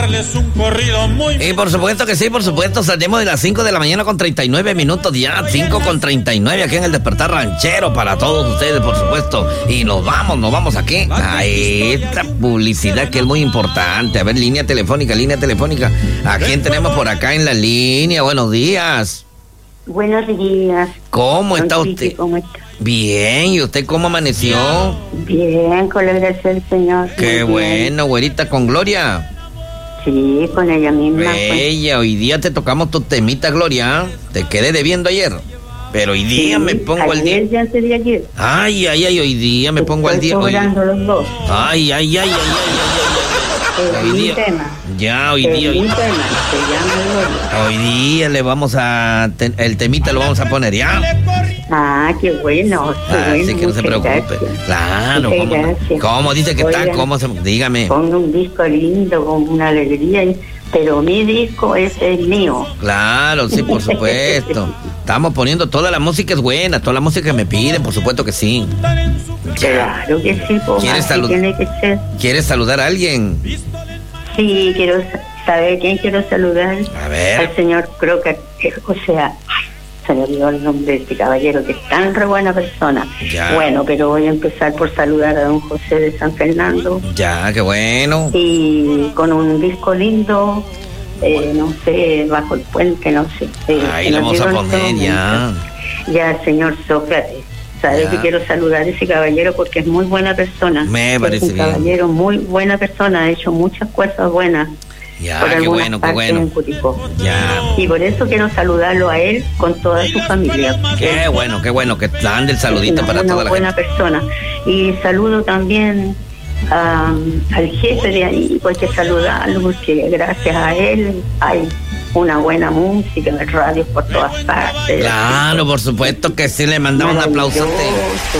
cantarles un corrido muy... Y por supuesto que sí, por supuesto, salimos de las 5 de la mañana con 39 minutos ya, 5 con 39 aquí en el Despertar Ranchero para todos ustedes, por supuesto. Y nos vamos aquí a esta publicidad que es muy importante. A ver, línea telefónica. ¿A quién tenemos por acá en la línea? Buenos días. Buenos días. ¿Cómo está usted? ¿Cómo está? Bien, ¿y usted cómo amaneció? Bien, con la gracia del Señor. Qué bueno, güerita, ¿con Gloria? Sí, con ella misma. Bella, hoy día te tocamos tu temita, Gloria. Te quedé debiendo ayer, pero hoy día me pongo al día. Ayer ya sería ayer. Ay, hoy día me pongo al día. Estoy cobrando los dos. Ay. Hoy día. Ya, hoy día. Hoy día le vamos a... el temita lo vamos a poner, ¿ya? Ah, qué bueno. Así que no se preocupe. Gracias. Claro. Gracias. ¿Cómo dice que está? ¿Cómo se...? Dígame. Pongo un disco lindo, con una alegría, pero mi disco es el mío. Claro, sí, por supuesto. Estamos poniendo toda la música es buena, toda la música que me piden, por supuesto que sí. Claro que sí, pues, tiene que ser. ¿Quieres saludar a alguien? Sí, quiero saber quién quiero saludar. A ver. Al señor Crocker, se me olvidó el nombre de este caballero que es tan re buena persona. Ya. Bueno, pero voy a empezar por saludar a don José de San Fernando. Ya, qué bueno. Y con un disco lindo, no sé, bajo el puente, no sé. Ahí lo vamos a poner, ya. Ya, señor Sócrates. Sabe que quiero saludar a ese caballero porque es muy buena persona. Me parece bien. Es un caballero muy buena persona, ha hecho muchas cosas buenas. Ya, por qué bueno. En Curicó. Ya. Y por eso quiero saludarlo a él con toda su familia. Qué bueno que dan el saludito para toda la gente. Una buena persona. Y saludo también al jefe de ahí, pues hay que saludarlo porque gracias a él hay una buena música en radios por todas partes. Claro, por supuesto que sí, le mandamos un aplauso a usted.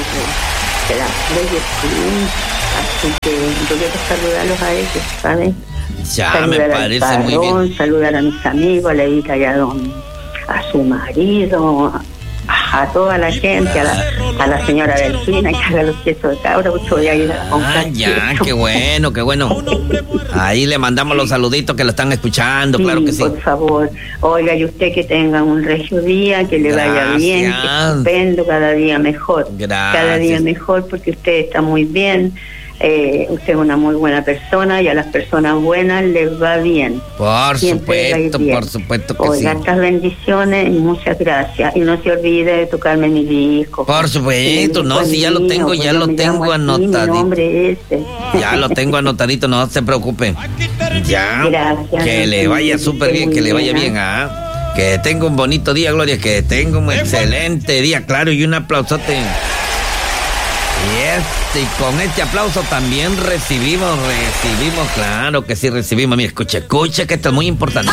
Así que yo quiero saludarlos a ellos, ¿sabes? Ya, saludar me parece muy bien. Saludar a mis amigos, a la Edita y a su marido, a toda la gente, a la señora Delfina que haga los quesos de cabra, pues voy a ir a comprar. Ya, qué bueno. Ahí le mandamos los saluditos que lo están escuchando, claro que sí. Por favor, oiga, y usted que tenga un regio día, que le vaya bien, que estupendo, cada día mejor. Gracias. Cada día mejor porque usted está muy bien. Usted es una muy buena persona y a las personas buenas les va bien. Por supuesto que sí. Estas bendiciones y muchas gracias. Y no se olvide de tocarme mi disco. Por supuesto, si ya lo tengo anotadito. Mi nombre es ese. Ya lo tengo anotadito, no se preocupe. Ya. Gracias. Que le vaya súper bien, que le vaya bien, Que tenga un bonito día, Gloria, que tenga un excelente día, claro, y un aplausote. Y con este aplauso también recibimos, claro que sí recibimos. Mira, escucha, que esto es muy importante.